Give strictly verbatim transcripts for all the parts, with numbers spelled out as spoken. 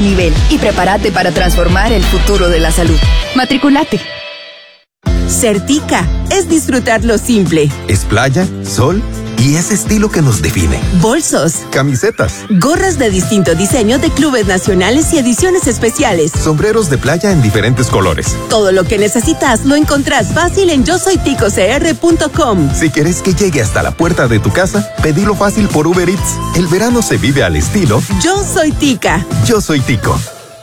nivel y prepárate para transformar el futuro de la salud. Matriculate. Certica es disfrutar lo simple. Es playa, sol y ese estilo que nos define. Bolsos, camisetas, gorras de distintos diseños de clubes nacionales y ediciones especiales. Sombreros de playa en diferentes colores. Todo lo que necesitas lo encontrás fácil en yo soy tico c r punto com. Si quieres que llegue hasta la puerta de tu casa, pedilo fácil por Uber Eats. El verano se vive al estilo Yo Soy Tica. Yo Soy Tico.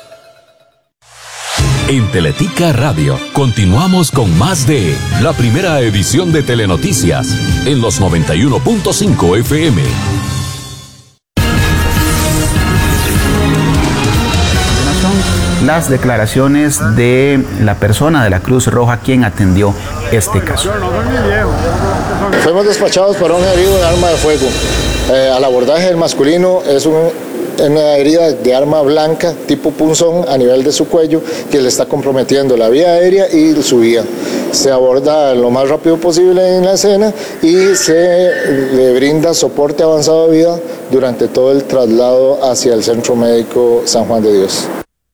En Teletica Radio, continuamos con más de la primera edición de Telenoticias, en los noventa y uno punto cinco F M. Las declaraciones de la persona de la Cruz Roja quien atendió este caso. Fuimos despachados por un herido de arma de fuego. Eh, al abordaje del masculino es un... una herida de arma blanca tipo punzón a nivel de su cuello que le está comprometiendo la vía aérea y su vía. Se aborda lo más rápido posible en la escena y se le brinda soporte avanzado de vida durante todo el traslado hacia el Centro Médico San Juan de Dios.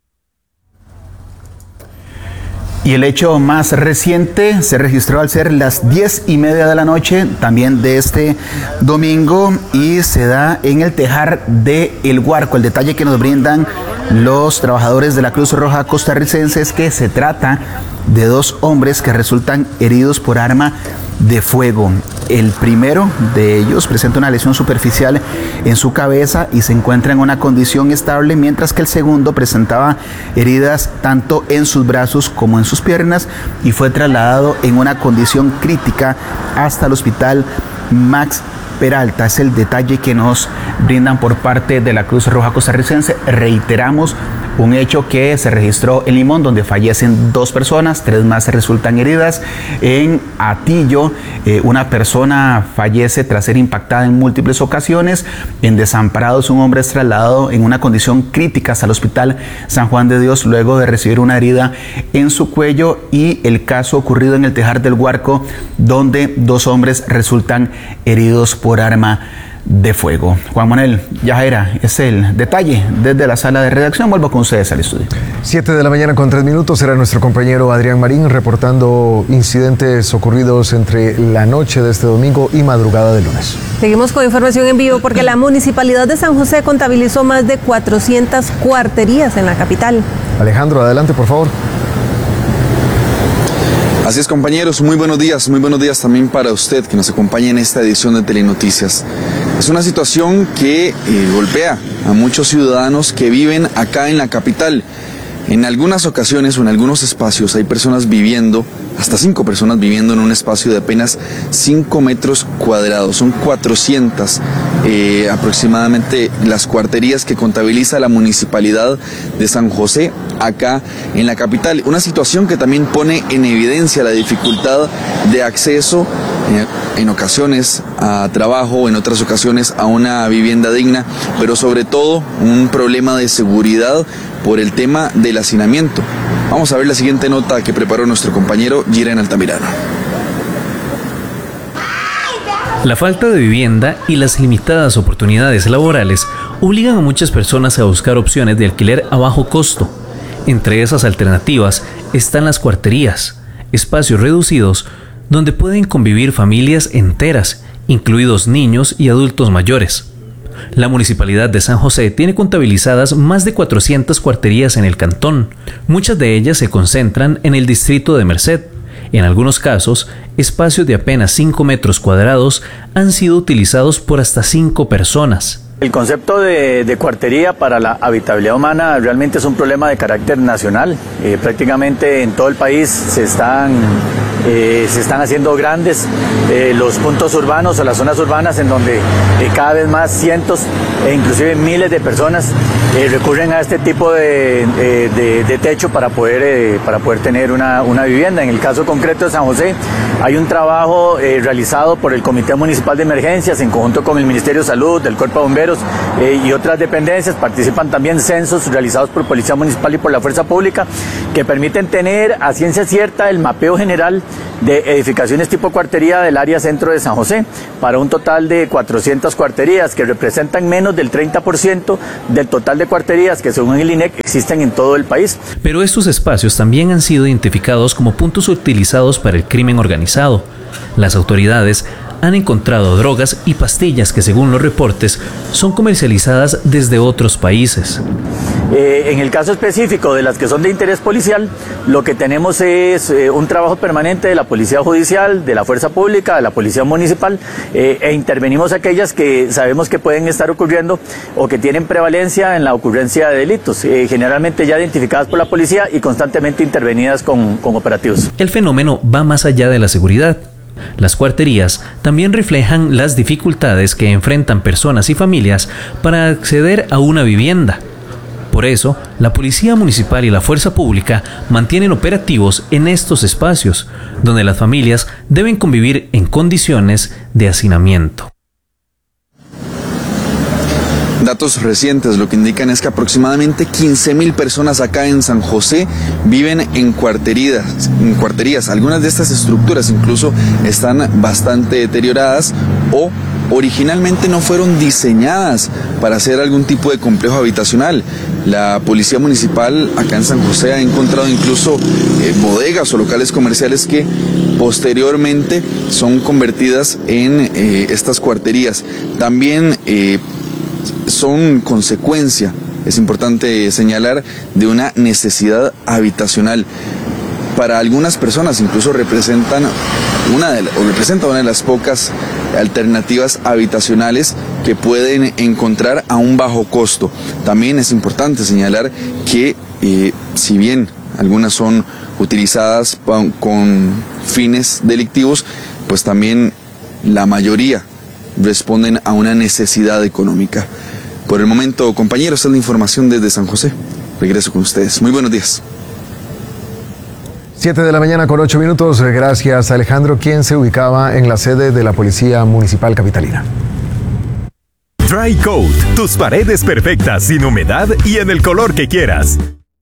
Y el hecho más reciente se registró al ser las diez y media de la noche, también de este domingo, y se da en el tejar de El Guarco. El detalle que nos brindan los trabajadores de la Cruz Roja costarricense es que se trata de dos hombres que resultan heridos por arma de fuego. El primero de ellos presenta una lesión superficial en su cabeza y se encuentra en una condición estable, mientras que el segundo presentaba heridas tanto en sus brazos como en sus piernas y fue trasladado en una condición crítica hasta el hospital Max Peralta. Es el detalle que nos brindan por parte de la Cruz Roja costarricense. Reiteramos, un hecho que se registró en Limón, donde fallecen dos personas, tres más resultan heridas. En Atillo, eh, una persona fallece tras ser impactada en múltiples ocasiones. En Desamparados, un hombre es trasladado en una condición crítica hasta el hospital San Juan de Dios luego de recibir una herida en su cuello. Y el caso ocurrido en el Tejar del Guarco, donde dos hombres resultan heridos por arma de fuego. Juan Manuel, Yajaira, es el detalle desde la sala de redacción. Vuelvo con ustedes al estudio. Siete de la mañana con tres minutos. Será nuestro compañero Adrián Marín reportando incidentes ocurridos entre la noche de este domingo y madrugada de lunes. Seguimos con información en vivo porque la Municipalidad de San José contabilizó más de cuatrocientas cuarterías en la capital. Alejandro, adelante, por favor. Así es, compañeros, muy buenos días, muy buenos días también para usted que nos acompaña en esta edición de Telenoticias. Es una situación que eh, golpea a muchos ciudadanos que viven acá en la capital. En algunas ocasiones o en algunos espacios hay personas viviendo, hasta cinco personas viviendo en un espacio de apenas cinco metros cuadrados. Son cuatrocientas eh, aproximadamente las cuarterías que contabiliza la Municipalidad de San José acá en la capital. Una situación que también pone en evidencia la dificultad de acceso eh, en ocasiones a trabajo, en otras ocasiones a una vivienda digna, pero sobre todo un problema de seguridad por el tema del hacinamiento. Vamos a ver la siguiente nota que preparó nuestro compañero Jiren Altamirano. La falta de vivienda y las limitadas oportunidades laborales obligan a muchas personas a buscar opciones de alquiler a bajo costo. Entre esas alternativas están las cuarterías, espacios reducidos donde pueden convivir familias enteras, incluidos niños y adultos mayores. La Municipalidad de San José tiene contabilizadas más de cuatrocientas cuarterías en el cantón. Muchas de ellas se concentran en el distrito de Merced. En algunos casos, espacios de apenas cinco metros cuadrados han sido utilizados por hasta cinco personas. El concepto de, de cuartería para la habitabilidad humana realmente es un problema de carácter nacional. Eh, prácticamente en todo el país se están, eh, se están haciendo grandes eh, los puntos urbanos o las zonas urbanas en donde eh, cada vez más cientos e inclusive miles de personas eh, recurren a este tipo de, eh, de, de techo para poder, eh, para poder tener una, una vivienda. En el caso concreto de San José hay un trabajo eh, realizado por el Comité Municipal de Emergencias en conjunto con el Ministerio de Salud, del Cuerpo de Bomberos, Eh, y otras dependencias. Participan también censos realizados por Policía Municipal y por la Fuerza Pública que permiten tener a ciencia cierta el mapeo general de edificaciones tipo cuartería del área centro de San José para un total de cuatrocientas cuarterías que representan menos del treinta por ciento del total de cuarterías que según el I N E C existen en todo el país. Pero estos espacios también han sido identificados como puntos utilizados para el crimen organizado. Las autoridades han encontrado drogas y pastillas que, según los reportes, son comercializadas desde otros países. Eh, en el caso específico de las que son de interés policial, lo que tenemos es eh, un trabajo permanente de la Policía Judicial, de la Fuerza Pública, de la Policía Municipal, eh, e intervenimos aquellas que sabemos que pueden estar ocurriendo o que tienen prevalencia en la ocurrencia de delitos, eh, generalmente ya identificadas por la policía y constantemente intervenidas con, con operativos. El fenómeno va más allá de la seguridad. Las cuarterías también reflejan las dificultades que enfrentan personas y familias para acceder a una vivienda. Por eso, la Policía Municipal y la Fuerza Pública mantienen operativos en estos espacios, donde las familias deben convivir en condiciones de hacinamiento. Datos recientes lo que indican es que aproximadamente quince mil personas acá en San José viven en cuarterías, en cuarterías. Algunas de estas estructuras incluso están bastante deterioradas o originalmente no fueron diseñadas para hacer algún tipo de complejo habitacional. La Policía Municipal acá en San José ha encontrado incluso eh, bodegas o locales comerciales que posteriormente son convertidas en eh, estas cuarterías. También eh, son consecuencia, es importante señalar, de una necesidad habitacional. Para algunas personas incluso representan una de, o representa una de las pocas alternativas habitacionales que pueden encontrar a un bajo costo. También es importante señalar que eh, si bien algunas son utilizadas con, con fines delictivos, pues también la mayoría responden a una necesidad económica. Por el momento, compañeros, esta es la información desde San José. Regreso con ustedes. Muy buenos días. Siete de la mañana con ocho minutos. Gracias, Alejandro, quien se ubicaba en la sede de la Policía Municipal Capitalina. Dry Coat, tus paredes perfectas, sin humedad y en el color que quieras.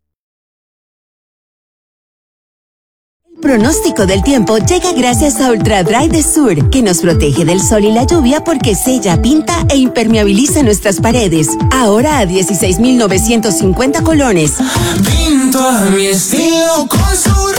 El pronóstico del tiempo llega gracias a Ultra Dry de Sur, que nos protege del sol y la lluvia porque sella, pinta e impermeabiliza nuestras paredes. Ahora a dieciséis mil novecientos cincuenta colones. Pinto a mi estilo con Sur.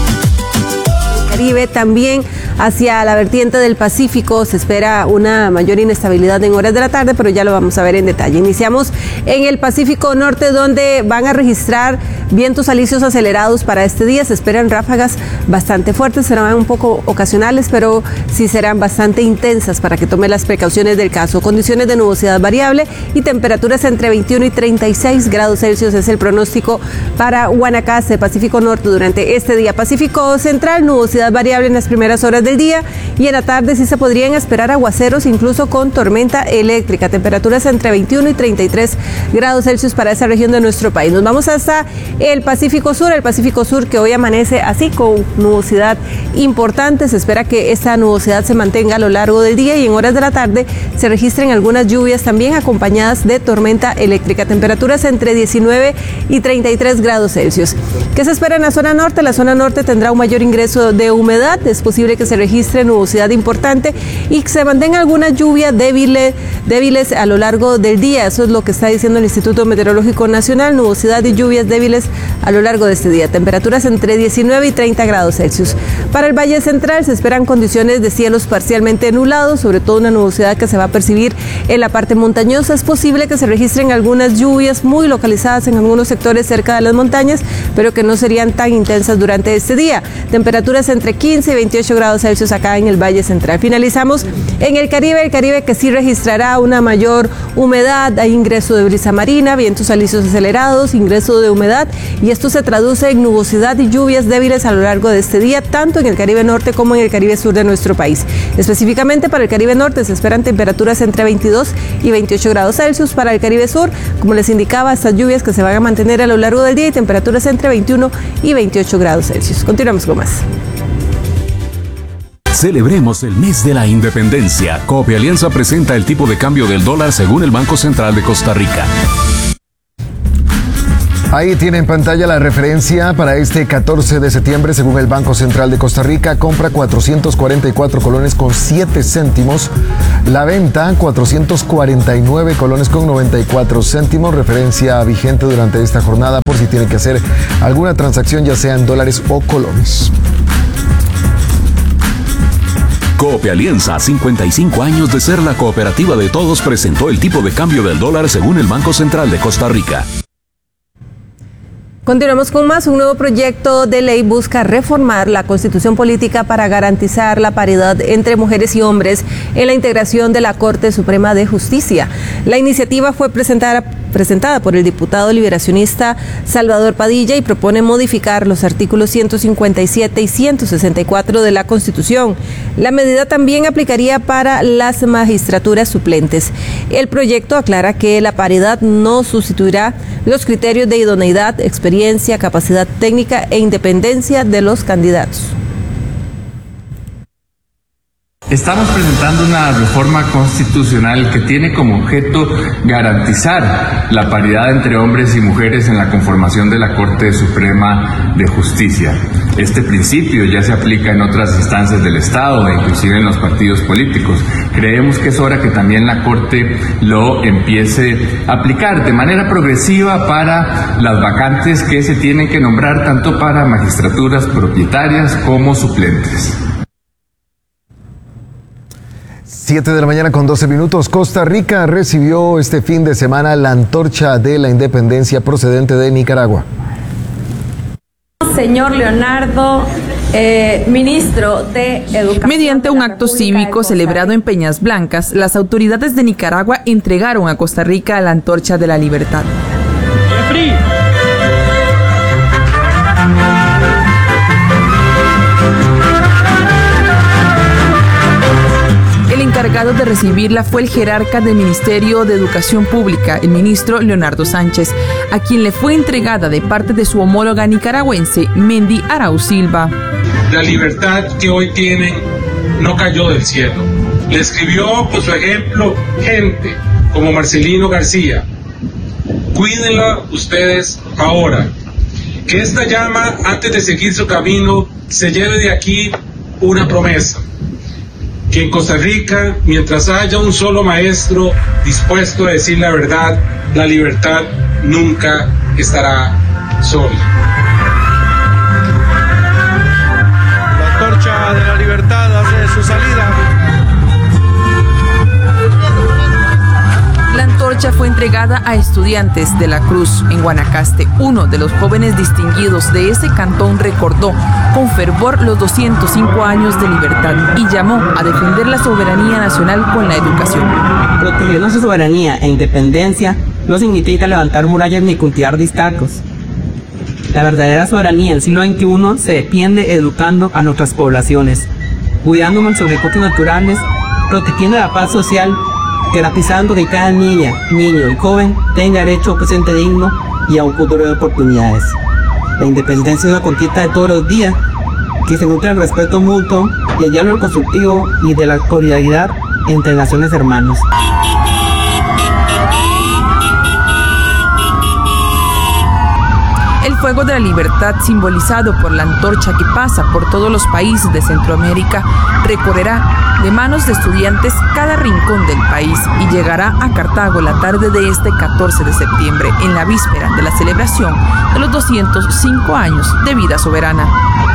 Caribe también hacia la vertiente del Pacífico se espera una mayor inestabilidad en horas de la tarde, pero ya lo vamos a ver en detalle. Iniciamos en el Pacífico Norte, donde van a registrar vientos alisios acelerados para este día. Se esperan ráfagas bastante fuertes, serán un poco ocasionales, pero sí serán bastante intensas para que tome las precauciones del caso. Condiciones de nubosidad variable y temperaturas entre veintiuno y treinta y seis grados Celsius es el pronóstico para Guanacaste, Pacífico Norte, durante este día. Pacífico Central, nubosidad variable en las primeras horas del día y en la tarde sí se podrían esperar aguaceros, incluso con tormenta eléctrica. Temperaturas entre veintiuno y treinta y tres grados Celsius para esa región de nuestro país. Nos vamos hasta el Pacífico Sur, el Pacífico Sur que hoy amanece así con nubosidad importante. Se espera que esta nubosidad se mantenga a lo largo del día y en horas de la tarde se registren algunas lluvias también acompañadas de tormenta eléctrica. Temperaturas entre diecinueve y treinta y tres grados Celsius. ¿Qué se espera en la zona norte? La zona norte tendrá un mayor ingreso de humedad. Es posible que se registre nubosidad importante y que se mantenga algunas lluvias débiles, débiles a lo largo del día. Eso es lo que está diciendo el Instituto Meteorológico Nacional. Nubosidad y lluvias débiles a lo largo de este día. Temperaturas entre diecinueve y treinta grados Celsius. Para el Valle Central se esperan condiciones de cielos parcialmente nublados, sobre todo una nubosidad que se va a percibir en la parte montañosa. Es posible que se registren algunas lluvias muy localizadas en algunos sectores cerca de las montañas, pero que no serían tan intensas durante este día. Temperaturas entre quince y veintiocho grados Celsius acá en el Valle Central. Finalizamos en el Caribe, el Caribe que sí registrará una mayor humedad, hay ingreso de brisa marina, vientos alisios acelerados, ingreso de humedad, y esto se traduce en nubosidad y lluvias débiles a lo largo de este día, tanto en el Caribe Norte como en el Caribe Sur de nuestro país. Específicamente para el Caribe Norte se esperan temperaturas entre veintidós y veintiocho grados Celsius. Para el Caribe Sur, como les indicaba, estas lluvias que se van a mantener a lo largo del día y temperaturas entre veintiuno y veintiocho grados Celsius. Continuamos con más. Celebremos el mes de la independencia. Coop Alianza presenta el tipo de cambio del dólar según el Banco Central de Costa Rica. Ahí tiene en pantalla la referencia para este catorce de septiembre. Según el Banco Central de Costa Rica, compra cuatrocientos cuarenta y cuatro colones con siete céntimos. La venta, cuatrocientos cuarenta y nueve colones con noventa y cuatro céntimos. Referencia vigente durante esta jornada por si tiene que hacer alguna transacción, ya sea en dólares o colones. Coop Alianza, cincuenta y cinco años de ser la cooperativa de todos, presentó el tipo de cambio del dólar según el Banco Central de Costa Rica. Continuamos con más. Un nuevo proyecto de ley busca reformar la Constitución Política para garantizar la paridad entre mujeres y hombres en la integración de la Corte Suprema de Justicia. La iniciativa fue presentada, presentada por el diputado liberacionista Salvador Padilla y propone modificar los artículos ciento cincuenta y siete y ciento sesenta y cuatro de la Constitución. La medida también aplicaría para las magistraturas suplentes. El proyecto aclara que la paridad no sustituirá los criterios de idoneidad, experiencia, capacidad técnica e independencia de los candidatos. Estamos presentando una reforma constitucional que tiene como objeto garantizar la paridad entre hombres y mujeres en la conformación de la Corte Suprema de Justicia. Este principio ya se aplica en otras instancias del Estado e inclusive en los partidos políticos. Creemos que es hora que también la Corte lo empiece a aplicar de manera progresiva para las vacantes que se tienen que nombrar tanto para magistraturas propietarias como suplentes. siete de la mañana con doce minutos. Costa Rica recibió este fin de semana la antorcha de la independencia procedente de Nicaragua. Señor Leonardo, eh, ministro de Educación. Mediante un acto cívico celebrado en Peñas Blancas, las autoridades de Nicaragua entregaron a Costa Rica la antorcha de la libertad. El encargado de recibirla fue el jerarca del Ministerio de Educación Pública, el ministro Leonardo Sánchez, a quien le fue entregada de parte de su homóloga nicaragüense, Mendy Arauz Silva. La libertad que hoy tienen no cayó del cielo. Le escribió, por su ejemplo, gente como Marcelino García. Cuídenla ustedes ahora. Que esta llama, antes de seguir su camino, se lleve de aquí una promesa. Que en Costa Rica, mientras haya un solo maestro dispuesto a decir la verdad, la libertad nunca estará sola. La antorcha de la libertad hace su salida. La antorcha fue entregada a estudiantes de La Cruz, en Guanacaste. Uno de los jóvenes distinguidos de ese cantón recordó con fervor los doscientos cinco años de libertad y llamó a defender la soberanía nacional con la educación. Proteger nuestra soberanía e independencia no significa levantar murallas ni cultivar distacos. La verdadera soberanía del siglo veintiuno se defiende educando a nuestras poblaciones, cuidando nuestros recursos naturales, protegiendo la paz social, garantizando que cada niña, niño y joven tenga derecho a un presente digno y a un futuro de oportunidades. La independencia es una conquista de todos los días que se nutre del respeto mutuo y el diálogo constructivo y de la solidaridad entre naciones hermanas. El fuego de la libertad, simbolizado por la antorcha que pasa por todos los países de Centroamérica, recorrerá de manos de estudiantes cada rincón del país y llegará a Cartago la tarde de este catorce de septiembre, en la víspera de la celebración de los doscientos cinco años de vida soberana.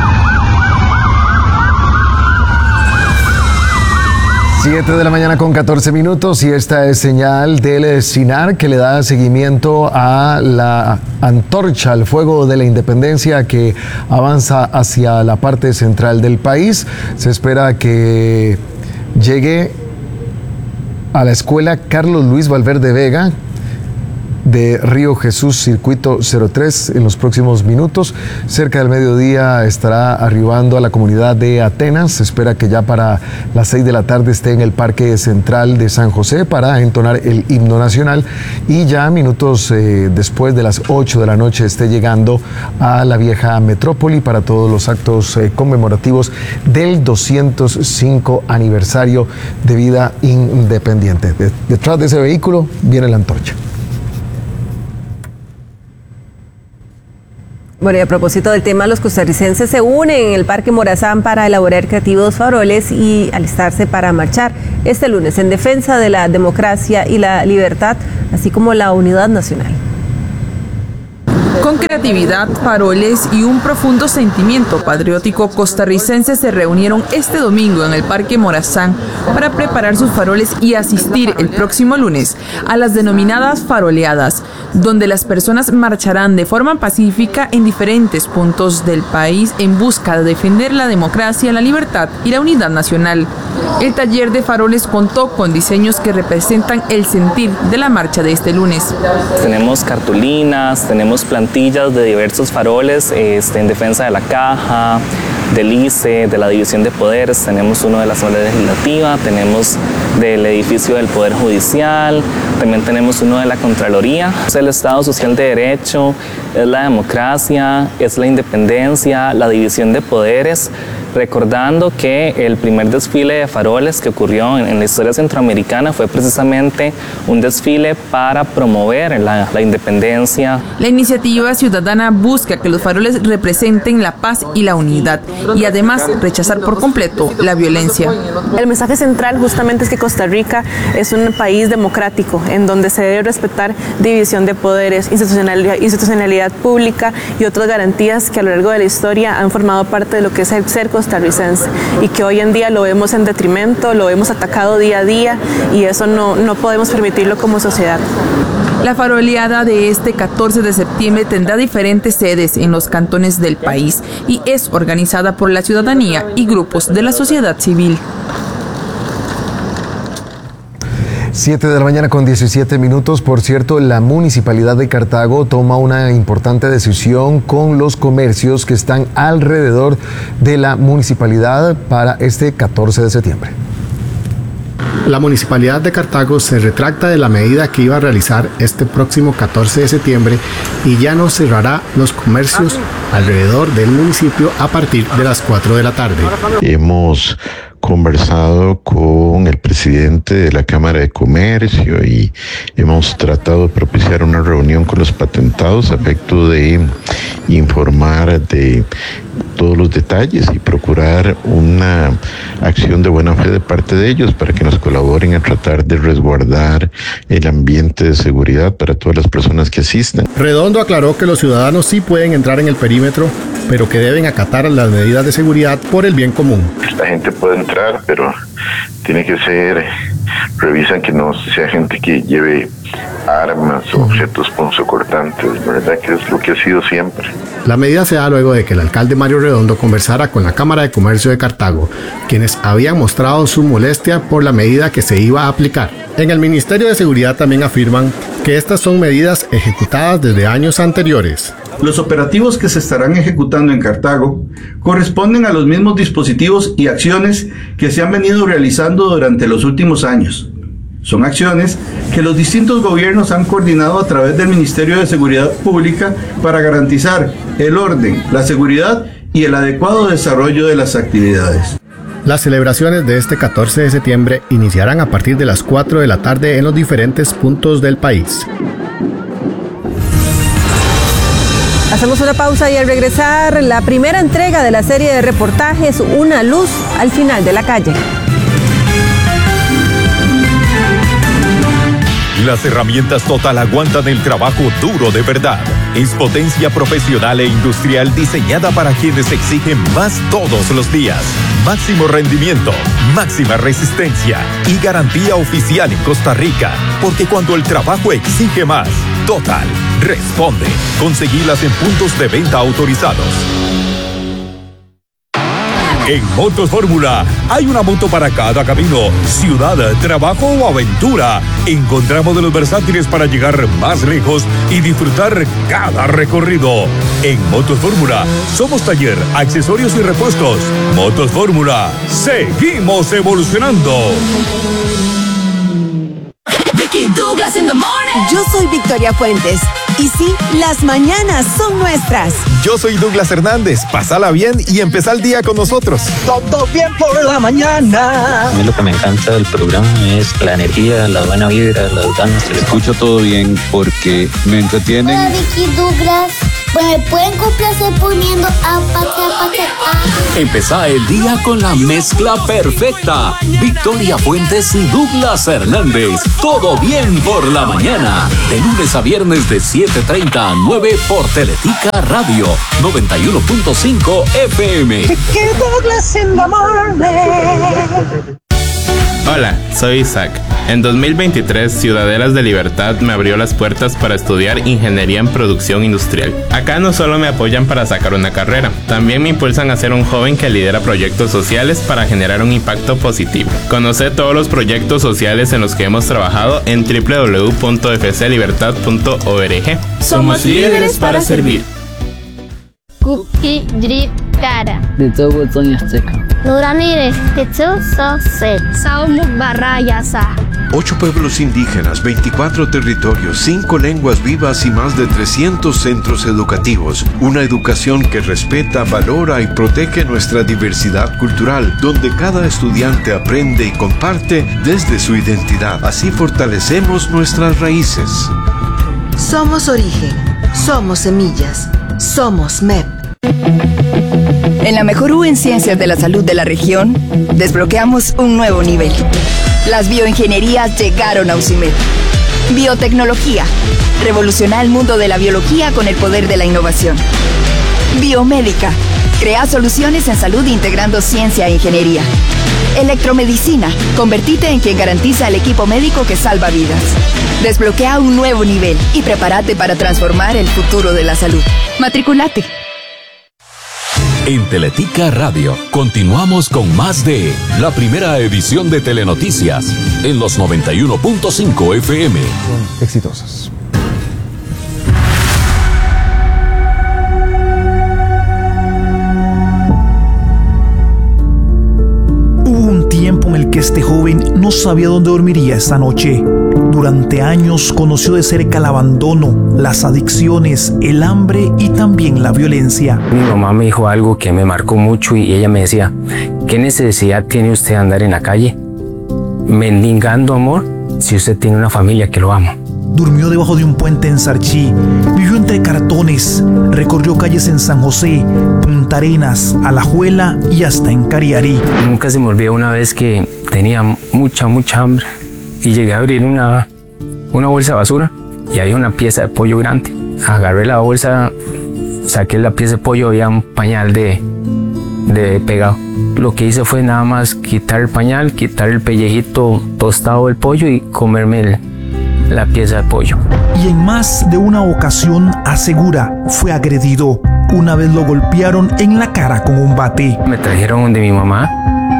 siete de la mañana con catorce minutos y esta es señal del SINAR que le da seguimiento a la antorcha, al fuego de la independencia que avanza hacia la parte central del país. Se espera que llegue a la escuela Carlos Luis Valverde Vega de Río Jesús, circuito cero tres, en los próximos minutos. Cerca del mediodía estará arribando a la comunidad de Atenas. Se espera que ya para las seis de la tarde esté en el Parque Central de San José para entonar el himno nacional y ya minutos eh, después de las ocho de la noche esté llegando a la vieja metrópoli para todos los actos eh, conmemorativos del doscientos cinco aniversario de vida independiente. De, detrás de ese vehículo viene la antorcha. Bueno, y a propósito del tema, los costarricenses se unen en el Parque Morazán para elaborar creativos faroles y alistarse para marchar este lunes en defensa de la democracia y la libertad, así como la unidad nacional. Con creatividad, faroles y un profundo sentimiento patriótico, costarricenses se reunieron este domingo en el Parque Morazán para preparar sus faroles y asistir el próximo lunes a las denominadas faroleadas, donde las personas marcharán de forma pacífica en diferentes puntos del país en busca de defender la democracia, la libertad y la unidad nacional. El taller de faroles contó con diseños que representan el sentir de la marcha de este lunes. Tenemos cartulinas, tenemos plantillas de diversos faroles este, en defensa de la caja, del I C E, de la división de poderes. Tenemos uno de la Asamblea Legislativa, tenemos del edificio del Poder Judicial, también tenemos uno de la Contraloría. Es el Estado Social de Derecho, es la democracia, es la independencia, la división de poderes, recordando que el primer desfile de faroles que ocurrió en, en la historia centroamericana fue precisamente un desfile para promover la, la independencia. La iniciativa ciudadana busca que los faroles representen la paz y la unidad y además rechazar por completo la violencia. El mensaje central justamente es que Costa Rica es un país democrático en donde se debe respetar división de poderes, institucionalidad, institucionalidad pública y otras garantías que a lo largo de la historia han formado parte de lo que es el ser costarricense y que hoy en día lo vemos en detrimento, lo vemos atacado día a día y eso no, no podemos permitirlo como sociedad. La faroleada de este catorce de septiembre tendrá diferentes sedes en los cantones del país y es organizada por la ciudadanía y grupos de la sociedad civil. siete de la mañana con diecisiete minutos. Por cierto, la Municipalidad de Cartago toma una importante decisión con los comercios que están alrededor de la municipalidad para este catorce de septiembre. La Municipalidad de Cartago se retracta de la medida que iba a realizar este próximo catorce de septiembre y ya no cerrará los comercios alrededor del municipio a partir de las cuatro de la tarde. Hemos conversado con el presidente de la Cámara de Comercio y hemos tratado de propiciar una reunión con los patentados a efecto de informar de todos los detalles y procurar una acción de buena fe de parte de ellos para que nos colaboren a tratar de resguardar el ambiente de seguridad para todas las personas que asistan. Redondo aclaró que los ciudadanos sí pueden entrar en el perímetro, pero que deben acatar las medidas de seguridad por el bien común. La gente puede entrar, pero tiene que ser, revisan que no sea gente que lleve armas o objetos punzocortantes, ¿verdad? Que es lo que ha sido siempre. La medida se da luego de que el alcalde Mario Redondo conversara con la Cámara de Comercio de Cartago, quienes habían mostrado su molestia por la medida que se iba a aplicar. En el Ministerio de Seguridad también afirman que estas son medidas ejecutadas desde años anteriores. Los operativos que se estarán ejecutando en Cartago corresponden a los mismos dispositivos y acciones que se han venido realizando durante los últimos años. Son acciones que los distintos gobiernos han coordinado a través del Ministerio de Seguridad Pública para garantizar el orden, la seguridad y el adecuado desarrollo de las actividades. Las celebraciones de este catorce de septiembre iniciarán a partir de las cuatro de la tarde en los diferentes puntos del país. Hacemos una pausa y al regresar, la primera entrega de la serie de reportajes Una luz al final de la calle. Las herramientas Total aguantan el trabajo duro de verdad. Es potencia profesional e industrial diseñada para quienes exigen más todos los días. Máximo rendimiento, máxima resistencia y garantía oficial en Costa Rica. Porque cuando el trabajo exige más, Total responde. Conseguilas en puntos de venta autorizados. En Motos Fórmula hay una moto para cada camino, ciudad, trabajo o aventura. Encontramos de los versátiles para llegar más lejos y disfrutar cada recorrido. En Motos Fórmula somos taller, accesorios y repuestos. Motos Fórmula, seguimos evolucionando. Yo soy Victoria Fuentes Y sí, las mañanas son nuestras. Yo soy Douglas Hernández. Pásala bien y empezá el día con nosotros. Todo bien por la mañana. A mí lo que me encanta del programa es la energía, la buena vibra, las ganas. Escucho todo bien porque me entretienen. Hola, Vicky, Douglas. Pues me pueden complacer poniendo apache, apache, apache. Empezá el día con la mezcla perfecta. Victoria Fuentes y Douglas Hernández. Todo bien por la mañana. De lunes a viernes de siete treinta a nueve por Teletica Radio noventa y uno punto cinco F M. Que Douglas in the morning. Hola, soy Isaac. En dos mil veintitrés, Ciudadelas de Libertad me abrió las puertas para estudiar Ingeniería en Producción Industrial. Acá no solo me apoyan para sacar una carrera, también me impulsan a ser un joven que lidera proyectos sociales para generar un impacto positivo. Conoce todos los proyectos sociales en los que hemos trabajado en doble u doble u doble u punto f c libertad punto org. Somos líderes para servir. Cookie Drip Cara. De todo Sonia Azteca. Nuranire, Tetsu Sose. Saumuk Barrayasa. Ocho pueblos indígenas, veinticuatro territorios, cinco lenguas vivas y más de trescientos centros educativos. Una educación que respeta, valora y protege nuestra diversidad cultural, donde cada estudiante aprende y comparte desde su identidad. Así fortalecemos nuestras raíces. Somos Origen, somos Semillas, somos M E P. En la mejor U en Ciencias de la Salud de la región, desbloqueamos un nuevo nivel. Las bioingenierías llegaron a U C I M E D. Biotecnología. Revoluciona el mundo de la biología con el poder de la innovación. Biomédica. Crea soluciones en salud integrando ciencia e ingeniería. Electromedicina. Convertite en quien garantiza el equipo médico que salva vidas. Desbloquea un nuevo nivel y prepárate para transformar el futuro de la salud. Matriculate. En Teletica Radio continuamos con más de la primera edición de Telenoticias en los noventa y uno punto cinco F M. Exitosos. Hubo un tiempo en el que este joven no sabía dónde dormiría esta noche. Durante años conoció de cerca el abandono, las adicciones, el hambre y también la violencia. Mi mamá me dijo algo que me marcó mucho y ella me decía, ¿qué necesidad tiene usted de andar en la calle mendigando amor si usted tiene una familia que lo ama? Durmió debajo de un puente en Sarchí, vivió entre cartones, recorrió calles en San José, Punta Arenas, Alajuela y hasta en Cariarí. Nunca se me olvidó una vez que tenía mucha, mucha hambre y llegué a abrir una, una bolsa de basura y había una pieza de pollo grande. Agarré la bolsa, saqué la pieza de pollo, había un pañal de, de pegado. Lo que hice fue nada más quitar el pañal, quitar el pellejito tostado del pollo y comerme el, la pieza de pollo. Y en más de una ocasión, asegura, fue agredido. Una vez lo golpearon en la cara con un bate. Me trajeron de mi mamá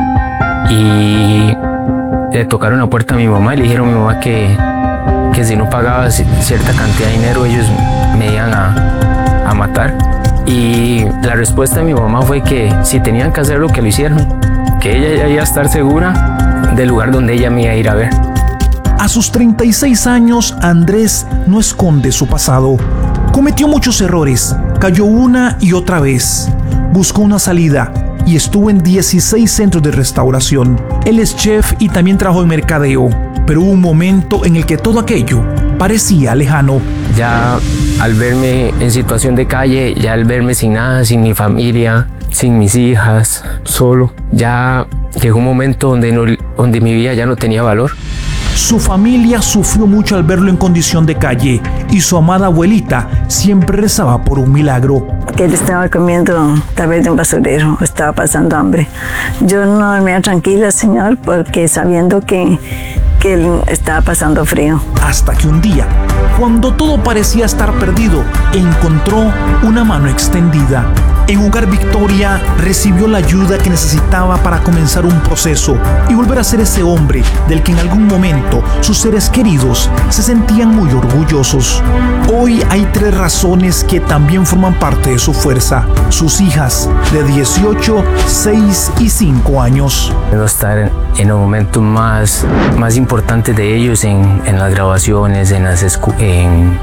y le tocaron la puerta a mi mamá y le dijeron a mi mamá que, que si no pagaba cierta cantidad de dinero ellos me iban a, a matar. Y la respuesta de mi mamá fue que si tenían que hacer lo que lo hicieron, que ella ya iba a estar segura del lugar donde ella me iba a ir a ver. A sus treinta y seis años, Andrés no esconde su pasado. Cometió muchos errores, cayó una y otra vez. Buscó una salida y estuvo en dieciséis centros de restauración. Él es chef y también trabajó en mercadeo, pero hubo un momento en el que todo aquello parecía lejano. Ya al verme en situación de calle, ya al verme sin nada, sin mi familia, sin mis hijas, solo, ya llegó un momento donde, no, donde mi vida ya no tenía valor. Su familia sufrió mucho al verlo en condición de calle y su amada abuelita siempre rezaba por un milagro. Que él estaba comiendo tal vez de un basurero, estaba pasando hambre. Yo no dormía tranquila, señor, porque sabiendo que, que él estaba pasando frío. Hasta que un día, cuando todo parecía estar perdido, encontró una mano extendida. En Hogar Victoria recibió la ayuda que necesitaba para comenzar un proceso y volver a ser ese hombre del que en algún momento sus seres queridos se sentían muy orgullosos. Hoy hay tres razones que también forman parte de su fuerza. Sus hijas de dieciocho, seis y cinco años. No estar en los momentos más, más importantes de ellos, en, en las grabaciones, en, las escu- en,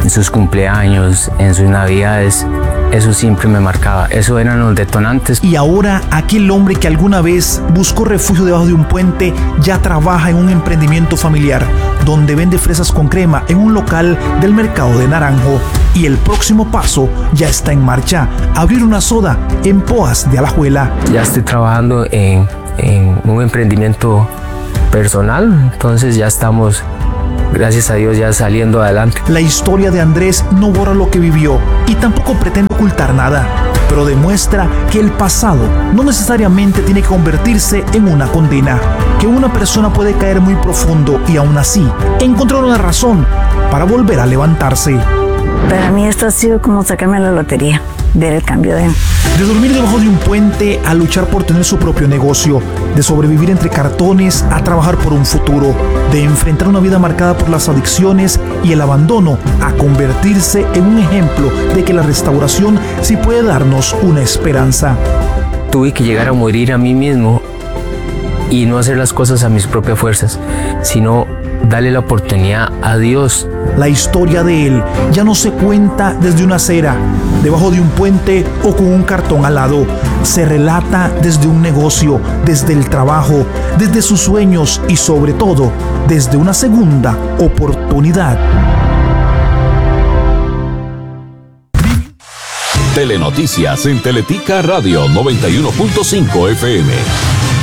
en sus cumpleaños, en sus navidades. Eso siempre me marcaba, eso eran los detonantes. Y ahora aquel hombre que alguna vez buscó refugio debajo de un puente ya trabaja en un emprendimiento familiar donde vende fresas con crema en un local del mercado de Naranjo. Y el próximo paso ya está en marcha, abrir una soda en Poas de Alajuela. Ya estoy trabajando en, en un emprendimiento personal, entonces ya estamos, gracias a Dios, ya saliendo adelante. La historia de Andrés no borra lo que vivió y tampoco pretende ocultar nada, pero demuestra que el pasado no necesariamente tiene que convertirse en una condena, que una persona puede caer muy profundo y aún así encontrar una razón para volver a levantarse. Para mí esto ha sido como sacarme la lotería, ver el cambio de él. De dormir debajo de un puente a luchar por tener su propio negocio, de sobrevivir entre cartones a trabajar por un futuro, de enfrentar una vida marcada por las adicciones y el abandono a convertirse en un ejemplo de que la restauración sí puede darnos una esperanza. Tuve que llegar a morir a mí mismo y no hacer las cosas a mis propias fuerzas, sino darle la oportunidad a Dios. La historia de él ya no se cuenta desde una acera, debajo de un puente o con un cartón al lado. Se relata desde un negocio, desde el trabajo, desde sus sueños y sobre todo desde una segunda oportunidad. Telenoticias en Teletica Radio noventa y uno punto cinco F M.